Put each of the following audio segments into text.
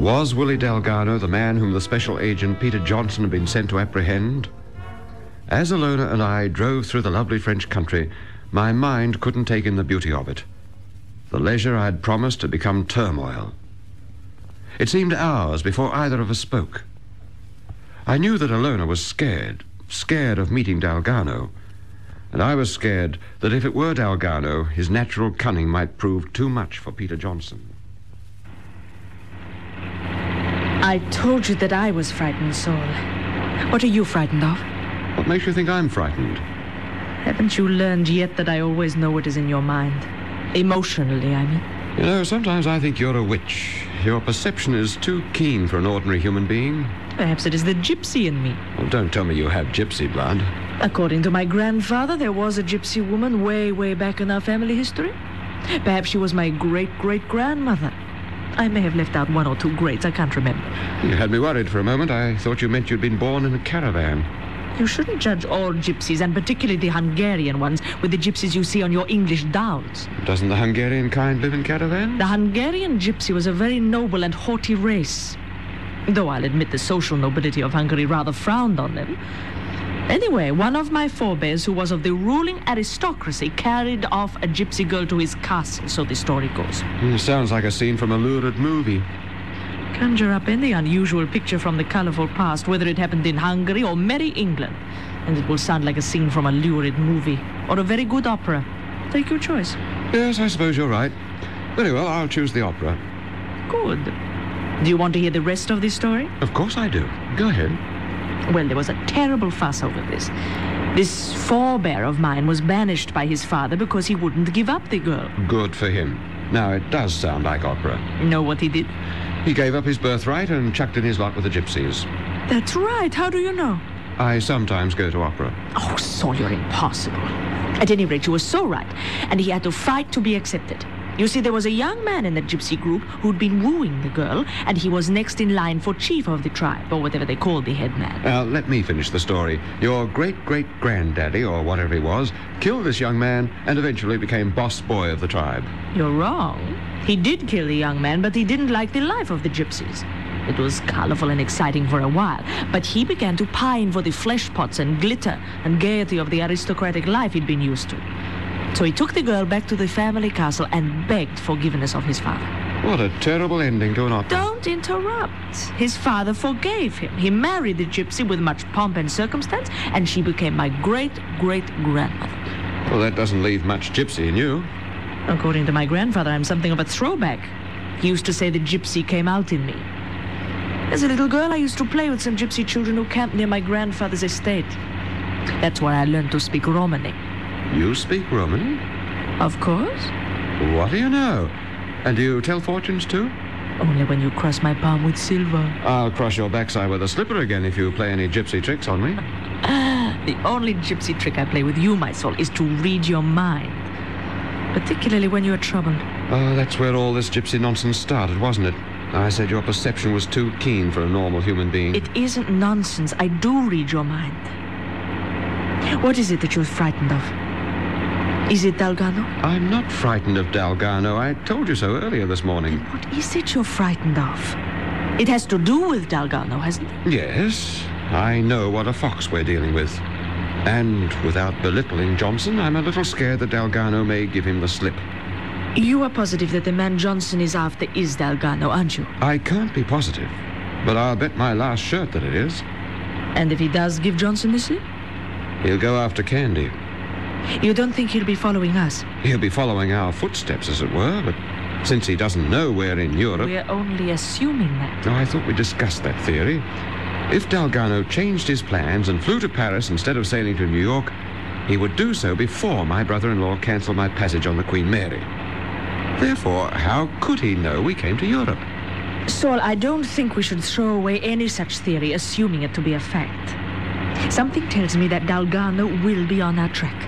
Was Willie Dalgarno the man whom the special agent Peter Johnson had been sent to apprehend? As Ilona and I drove through the lovely French country, my mind couldn't take in the beauty of it. The leisure I had promised had become turmoil. It seemed hours before either of us spoke. I knew that Ilona was scared of meeting Dalgarno, and I was scared that if it were Dalgarno, his natural cunning might prove too much for Peter Johnson. I told you that I was frightened, Saul. What are you frightened of? What makes you think I'm frightened? Haven't you learned yet that I always know what is in your mind? Emotionally, I mean. You know, sometimes I think you're a witch. Your perception is too keen for an ordinary human being. Perhaps it is the gypsy in me. Well, don't tell me you have gypsy blood. According to my grandfather, there was a gypsy woman way back in our family history. Perhaps she was my great-great-grandmother. I may have left out one or two greats, I can't remember. You had me worried for a moment. I thought you meant you'd been born in a caravan. You shouldn't judge all gypsies, and particularly the Hungarian ones, with the gypsies you see on your English downs. Doesn't the Hungarian kind live in caravans? The Hungarian gypsy was a very noble and haughty race, though I'll admit the social nobility of Hungary rather frowned on them. Anyway, one of my forebears, who was of the ruling aristocracy, carried off a gypsy girl to his castle, so the story goes. Sounds like a scene from a lurid movie. Conjure up any unusual picture from the colorful past, whether it happened in Hungary or merry England, and it will sound like a scene from a lurid movie or a very good opera. Take your choice. Yes, I suppose you're right. Very well, I'll choose the opera. Good. Do you want to hear the rest of this story? Of course I do. Go ahead. Well, there was a terrible fuss over this. This forebear of mine was banished by his father because he wouldn't give up the girl. Good for him. Now, it does sound like opera. Know what he did? He gave up his birthright and chucked in his lot with the gypsies. That's right. How do you know? I sometimes go to opera. Oh, Saul, you're impossible. At any rate, you were so right. And he had to fight to be accepted. You see, there was a young man in the gypsy group who'd been wooing the girl, and he was next in line for chief of the tribe, or whatever they called the head man. Now, let me finish the story. Your great-great-granddaddy, or whatever he was, killed this young man and eventually became boss boy of the tribe. You're wrong. He did kill the young man, but he didn't like the life of the gypsies. It was colorful and exciting for a while, but he began to pine for the flesh pots and glitter and gaiety of the aristocratic life he'd been used to. So he took the girl back to the family castle and begged forgiveness of his father. What a terrible ending to an opera. Don't interrupt. His father forgave him. He married the gypsy with much pomp and circumstance, and she became my great-great-grandmother. Well, that doesn't leave much gypsy in you. According to my grandfather, I'm something of a throwback. He used to say the gypsy came out in me. As a little girl, I used to play with some gypsy children who camped near my grandfather's estate. That's where I learned to speak Romany. You speak Romany? Of course. What do you know? And do you tell fortunes too? Only when you cross my palm with silver. I'll cross your backside with a slipper again if you play any gypsy tricks on me. The only gypsy trick I play with you, my soul, is to read your mind. Particularly when you're troubled. Oh, that's where all this gypsy nonsense started, wasn't it? I said your perception was too keen for a normal human being. It isn't nonsense. I do read your mind. What is it that you're frightened of? Is it Dalgarno? I'm not frightened of Dalgarno. I told you so earlier this morning. Then what is it you're frightened of? It has to do with Dalgarno, hasn't it? Yes, I know what a fox we're dealing with. And without belittling Johnson, I'm a little scared that Dalgarno may give him the slip. You are positive that the man Johnson is after is Dalgarno, aren't you? I can't be positive, but I'll bet my last shirt that it is. And if he does give Johnson the slip? He'll go after Candy. You don't think he'll be following us? He'll be following our footsteps, as it were, but since he doesn't know we're in Europe... We're only assuming that. Oh, I thought we discussed that theory. If Dalgarno changed his plans and flew to Paris instead of sailing to New York, he would do so before my brother-in-law cancelled my passage on the Queen Mary. Therefore, how could he know we came to Europe? Saul, I don't think we should throw away any such theory, assuming it to be a fact. Something tells me that Dalgarno will be on our track.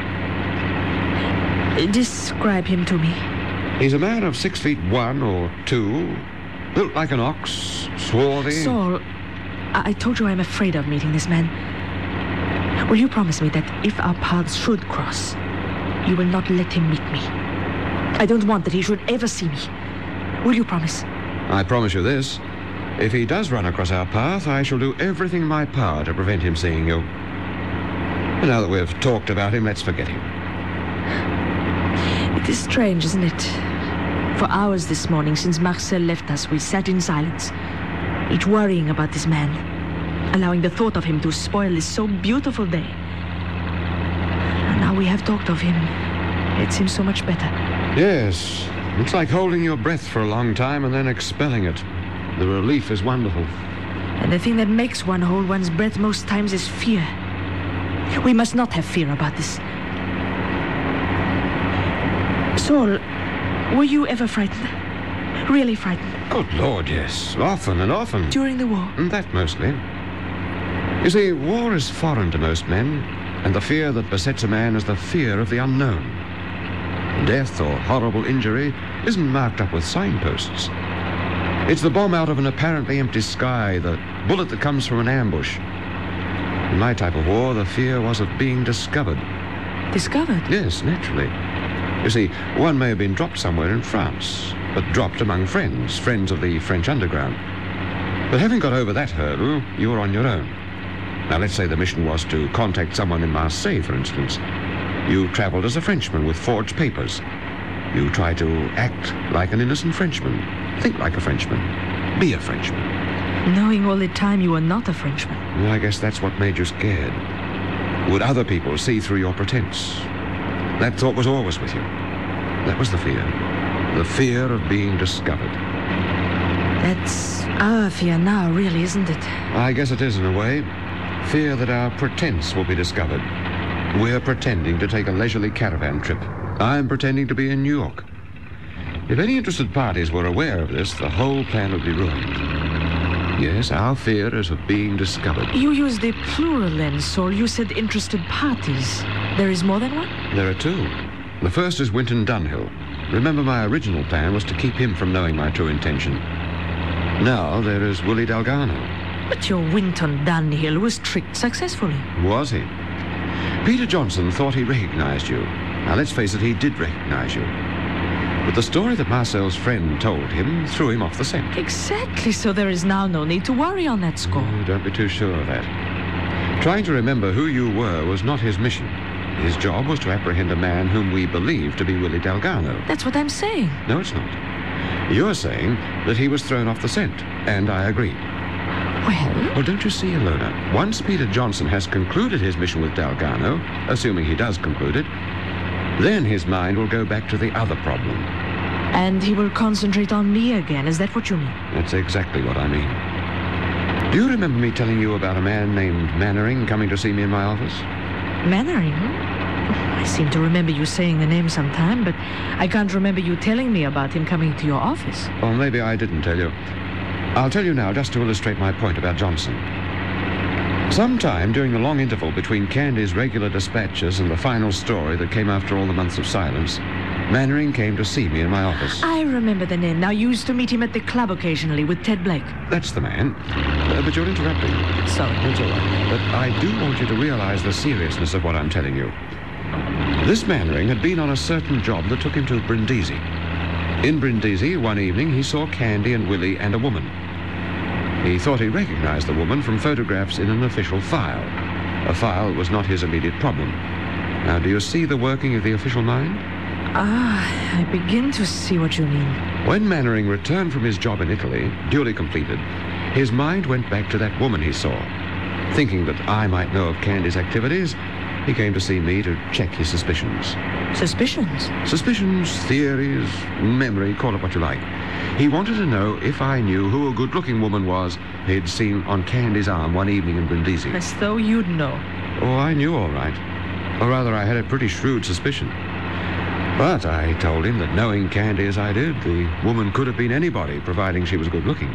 Describe him to me. He's a man of 6'1" or 2, built like an ox, swarthy. Saul, I told you I'm afraid of meeting this man. Will you promise me that if our paths should cross, you will not let him meet me? I don't want that he should ever see me. Will you promise? I promise you this. If he does run across our path, I shall do everything in my power to prevent him seeing you. And now that we've talked about him, let's forget him. It is strange, isn't it? For hours this morning, since Marcel left us, we sat in silence, each worrying about this man, allowing the thought of him to spoil this so beautiful day. And now we have talked of him. It seems so much better. Yes, it's like holding your breath for a long time and then expelling it. The relief is wonderful. And the thing that makes one hold one's breath most times is fear. We must not have fear about this. Saul, were you ever frightened? Really frightened? Good Lord, yes. Often and often. During the war? That mostly. You see, war is foreign to most men, and the fear that besets a man is the fear of the unknown. Death or horrible injury isn't marked up with signposts. It's the bomb out of an apparently empty sky, the bullet that comes from an ambush. In my type of war, the fear was of being discovered. Discovered? Yes, naturally. You see, one may have been dropped somewhere in France, but dropped among friends of the French underground. But having got over that hurdle, you were on your own. Now, let's say the mission was to contact someone in Marseille, for instance. You traveled as a Frenchman with forged papers. You try to act like an innocent Frenchman. Think like a Frenchman. Be a Frenchman. Knowing all the time you were not a Frenchman. Well, I guess that's what made you scared. Would other people see through your pretense? That thought was always with you. That was the fear. The fear of being discovered. That's our fear now, really, isn't it? I guess it is in a way. Fear that our pretense will be discovered. We're pretending to take a leisurely caravan trip. I'm pretending to be in New York. If any interested parties were aware of this, the whole plan would be ruined. Yes, our fear is of being discovered. You used the plural then, Saul. You said interested parties. There is more than one? There are two. The first is Winton Dunhill. Remember, my original plan was to keep him from knowing my true intention. Now there is Willie Dalgarno. But your Winton Dunhill was tricked successfully. Was he? Peter Johnson thought he recognized you. Now, let's face it, he did recognize you. But the story that Marcel's friend told him threw him off the scent. Exactly, so there is now no need to worry on that score. Don't be too sure of that. Trying to remember who you were was not his mission. His job was to apprehend a man whom we believe to be Willie Dalgarno. That's what I'm saying. No, it's not. You're saying that he was thrown off the scent, and I agree. Well, don't you see, Ilona? Once Peter Johnson has concluded his mission with Dalgarno, assuming he does conclude it, then his mind will go back to the other problem. And he will concentrate on me again. Is that what you mean? That's exactly what I mean. Do you remember me telling you about a man named Mannering coming to see me in my office? Mannering? I seem to remember you saying the name sometime, but I can't remember you telling me about him coming to your office. Well, maybe I didn't tell you. I'll tell you now, just to illustrate my point about Johnson. Sometime during the long interval between Candy's regular dispatches and the final story that came after all the months of silence, Mannering came to see me in my office. I remember the name. Now, you used to meet him at the club occasionally with Ted Blake. That's the man. But you're interrupting. Sorry. That's all right. But I do want you to realize the seriousness of what I'm telling you. This Mannering had been on a certain job that took him to Brindisi. In Brindisi, one evening, he saw Candy and Willie and a woman. He thought he recognized the woman from photographs in an official file. A file was not his immediate problem. Now, do you see the working of the official mind? I begin to see what you mean. When Mannering returned from his job in Italy, duly completed, his mind went back to that woman he saw. Thinking that I might know of Candy's activities, he came to see me to check his suspicions. Suspicions? Suspicions, theories, memory, call it what you like. He wanted to know if I knew who a good-looking woman was he'd seen on Candy's arm one evening in Brindisi. As though you'd know. Oh, I knew all right. Or rather, I had a pretty shrewd suspicion. But I told him that knowing Candy as I did, the woman could have been anybody, providing she was good-looking.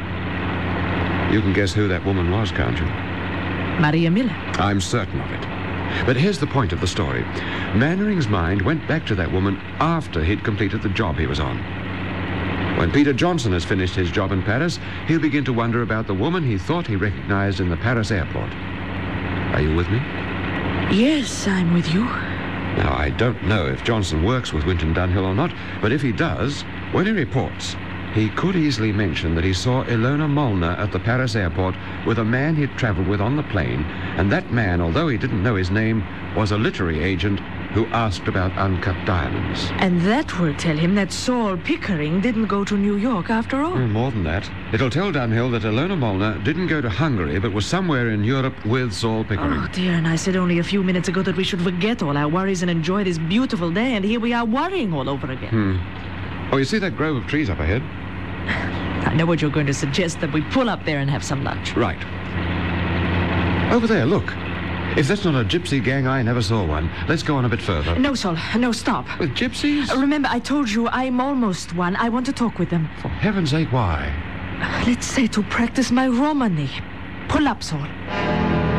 You can guess who that woman was, can't you? Maria Miller. I'm certain of it. But here's the point of the story. Mannering's mind went back to that woman after he'd completed the job he was on. When Peter Johnson has finished his job in Paris, he'll begin to wonder about the woman he thought he recognized in the Paris airport. Are you with me? Yes, I'm with you. Now, I don't know if Johnson works with Winton Dunhill or not, but if he does, when he reports, He could easily mention that he saw Ilona Molnar at the Paris airport with a man he'd traveled with on the plane, and that man, although he didn't know his name, was a literary agent who asked about uncut diamonds. And that will tell him that Saul Pickering didn't go to New York after all. More than that. It'll tell Dunhill that Ilona Molnar didn't go to Hungary, but was somewhere in Europe with Saul Pickering. Oh, dear, and I said only a few minutes ago that we should forget all our worries and enjoy this beautiful day, and here we are worrying all over again. Oh, you see that grove of trees up ahead? I know what you're going to suggest, that we pull up there and have some lunch. Right. Over there, look. If that's not a gypsy gang, I never saw one. Let's go on a bit further. No, Saul. No, stop. With gypsies? Remember, I told you I'm almost one. I want to talk with them. For heaven's sake, why? Let's say to practice my Romany. Pull up, Saul.